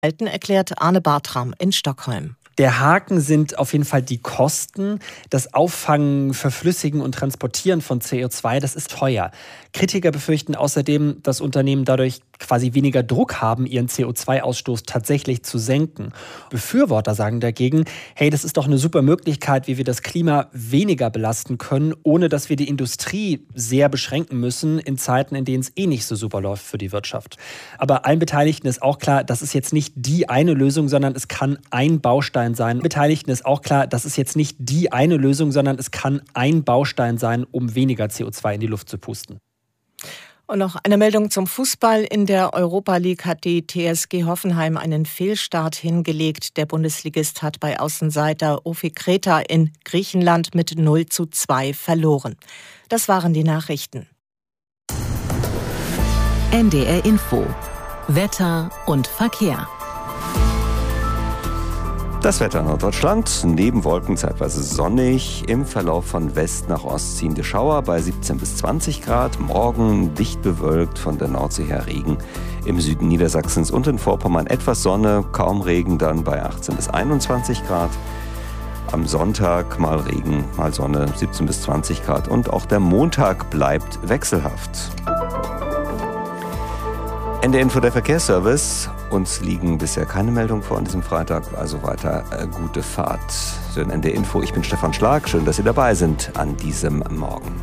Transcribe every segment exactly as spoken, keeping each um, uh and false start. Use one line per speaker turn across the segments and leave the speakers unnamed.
erklärt Arne Bartram in Stockholm.
Der Haken sind auf jeden Fall die Kosten. Das Auffangen, Verflüssigen und Transportieren von C O zwei, das ist teuer. Kritiker befürchten außerdem, dass Unternehmen dadurch quasi weniger Druck haben, ihren C O zwei Ausstoß tatsächlich zu senken. Befürworter sagen dagegen, hey, das ist doch eine super Möglichkeit, wie wir das Klima weniger belasten können, ohne dass wir die Industrie sehr beschränken müssen in Zeiten, in denen es eh nicht so super läuft für die Wirtschaft. Aber allen Beteiligten ist auch klar, das ist jetzt nicht die eine Lösung, sondern es kann ein Baustein sein. Beteiligten ist auch klar, das ist jetzt nicht die eine Lösung, sondern es kann ein Baustein sein, um weniger C O zwei in die Luft zu pusten.
Und noch eine Meldung zum Fußball. In der Europa League hat die T S G Hoffenheim einen Fehlstart hingelegt. Der Bundesligist hat bei Außenseiter Ofi Kreta in Griechenland mit null zu zwei verloren. Das waren die Nachrichten.
N D R Info. Wetter und Verkehr.
Das Wetter in Norddeutschland, neben Wolken zeitweise sonnig, im Verlauf von West nach Ost ziehende Schauer bei siebzehn bis zwanzig Grad, morgen dicht bewölkt, von der Nordsee her Regen, im Süden Niedersachsens und in Vorpommern etwas Sonne, kaum Regen dann bei achtzehn bis einundzwanzig Grad. Am Sonntag mal Regen, mal Sonne, siebzehn bis zwanzig Grad und auch der Montag bleibt wechselhaft. N D R Info, der Verkehrsservice. Uns liegen bisher keine Meldungen vor an diesem Freitag, also weiter äh, gute Fahrt. So, N D R Info, ich bin Stefan Schlag, schön, dass Sie dabei sind an diesem Morgen.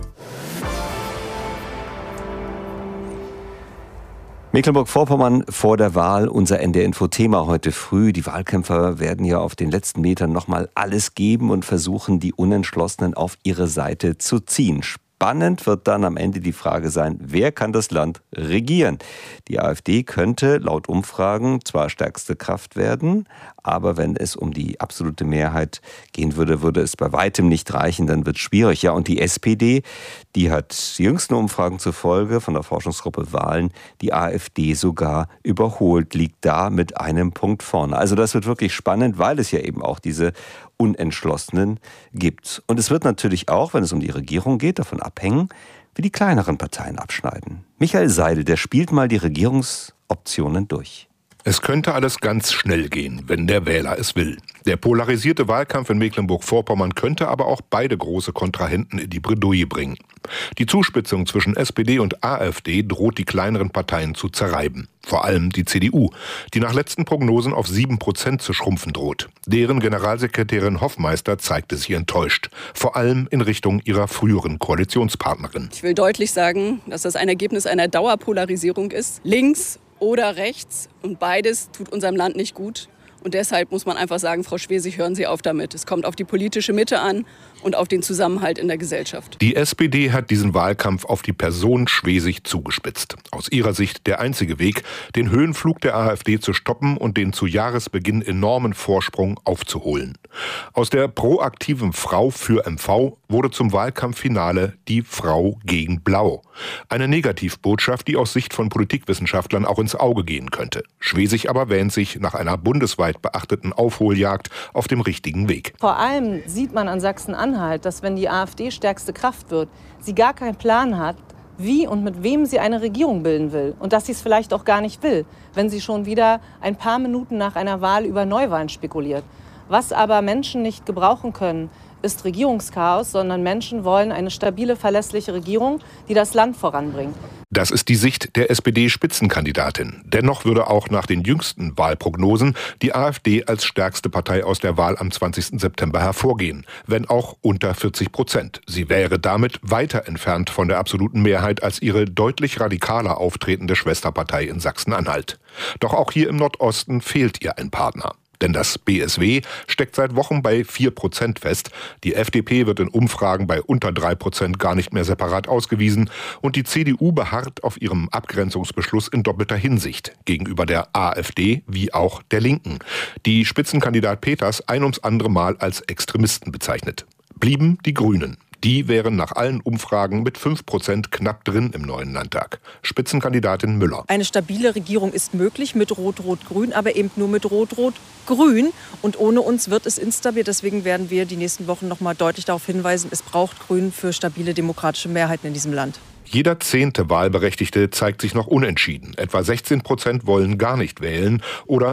Mecklenburg-Vorpommern vor der Wahl, unser N D R Info-Thema heute früh. Die Wahlkämpfer werden ja auf den letzten Metern nochmal alles geben und versuchen, die Unentschlossenen auf ihre Seite zu ziehen. Spannend wird dann am Ende die Frage sein, wer kann das Land regieren? Die AfD könnte laut Umfragen zwar stärkste Kraft werden, aber wenn es um die absolute Mehrheit gehen würde, würde es bei weitem nicht reichen, dann wird es schwierig. Ja, und die S P D, die hat jüngsten Umfragen zufolge von der Forschungsgruppe Wahlen die AfD sogar überholt, liegt da mit einem Punkt vorne. Also das wird wirklich spannend, weil es ja eben auch diese Unentschlossenen gibt. Und es wird natürlich auch, wenn es um die Regierung geht, davon abhängen, wie die kleineren Parteien abschneiden. Michael Seidel, der spielt mal die Regierungsoptionen durch.
Es könnte alles ganz schnell gehen, wenn der Wähler es will. Der polarisierte Wahlkampf in Mecklenburg-Vorpommern könnte aber auch beide große Kontrahenten in die Bredouille bringen. Die Zuspitzung zwischen S P D und AfD droht die kleineren Parteien zu zerreiben. Vor allem die C D U, die nach letzten Prognosen auf sieben Prozent zu schrumpfen droht. Deren Generalsekretärin Hoffmeister zeigte sich enttäuscht. Vor allem in Richtung ihrer früheren Koalitionspartnerin.
Ich will deutlich sagen, dass das ein Ergebnis einer Dauerpolarisierung ist. Links oder rechts. Und beides tut unserem Land nicht gut. Und deshalb muss man einfach sagen, Frau Schwesig, hören Sie auf damit. Es kommt auf die politische Mitte an und auf den Zusammenhalt in der Gesellschaft.
Die S P D hat diesen Wahlkampf auf die Person Schwesig zugespitzt. Aus ihrer Sicht der einzige Weg, den Höhenflug der AfD zu stoppen und den zu Jahresbeginn enormen Vorsprung aufzuholen. Aus der proaktiven Frau für M V wurde zum Wahlkampffinale die Frau gegen Blau. Eine Negativbotschaft, die aus Sicht von Politikwissenschaftlern auch ins Auge gehen könnte. Schwesig aber wähnt sich nach einer bundesweit beachteten Aufholjagd auf dem richtigen Weg.
Vor allem sieht man an Sachsen-Anhalt, dass wenn die AfD stärkste Kraft wird, sie gar keinen Plan hat, wie und mit wem sie eine Regierung bilden will. Und dass sie es vielleicht auch gar nicht will, wenn sie schon wieder ein paar Minuten nach einer Wahl über Neuwahlen spekuliert. Was aber Menschen nicht gebrauchen können, ist Regierungschaos, sondern Menschen wollen eine stabile, verlässliche Regierung, die das Land voranbringt.
Das ist die Sicht der S P D-Spitzenkandidatin. Dennoch würde auch nach den jüngsten Wahlprognosen die AfD als stärkste Partei aus der Wahl am zwanzigsten September hervorgehen, wenn auch unter vierzig Prozent. Sie wäre damit weiter entfernt von der absoluten Mehrheit als ihre deutlich radikaler auftretende Schwesterpartei in Sachsen-Anhalt. Doch auch hier im Nordosten fehlt ihr ein Partner. Denn das B S W steckt seit Wochen bei vier Prozent fest. Die F D P wird in Umfragen bei unter drei Prozent gar nicht mehr separat ausgewiesen. Und die C D U beharrt auf ihrem Abgrenzungsbeschluss in doppelter Hinsicht gegenüber der AfD wie auch der Linken, die Spitzenkandidat Peters ein ums andere Mal als Extremisten bezeichnet. Blieben die Grünen. Die wären nach allen Umfragen mit fünf Prozent knapp drin im neuen Landtag. Spitzenkandidatin Müller.
Eine stabile Regierung ist möglich mit Rot-Rot-Grün, aber eben nur mit Rot-Rot-Grün. Und ohne uns wird es instabil. Deswegen werden wir die nächsten Wochen noch mal deutlich darauf hinweisen, es braucht Grün für stabile demokratische Mehrheiten in diesem Land.
Jeder zehnte Wahlberechtigte zeigt sich noch unentschieden. Etwa sechzehn Prozent wollen gar nicht wählen oder